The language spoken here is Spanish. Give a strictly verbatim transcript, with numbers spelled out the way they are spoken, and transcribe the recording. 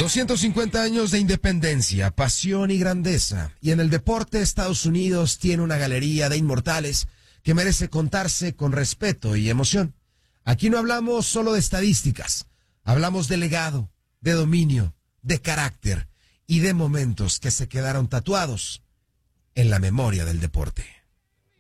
doscientos cincuenta años de independencia, pasión y grandeza. Y en el deporte, Estados Unidos tiene una galería de inmortales que merece contarse con respeto y emoción. Aquí no hablamos solo de estadísticas, hablamos de legado, de dominio, de carácter y de momentos que se quedaron tatuados en la memoria del deporte.